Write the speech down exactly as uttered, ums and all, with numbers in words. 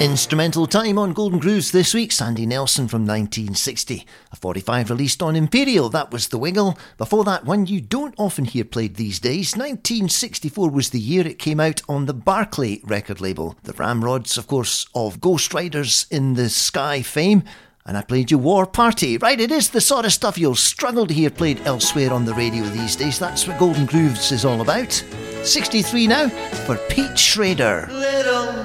Instrumental time on Golden Grooves this week. Sandy Nelson from nineteen sixty. A forty-five released on Imperial, that was The Wiggle. Before that, one you don't often hear played these days. nineteen sixty-four was the year it came out on the Barclay record label. The Ramrods, of course, of Ghost Riders in the Sky fame. And I played you War Party. Right, it is the sort of stuff you'll struggle to hear played elsewhere on the radio these days. That's what Golden Grooves is all about. sixty-three now for Pete Schrader. Little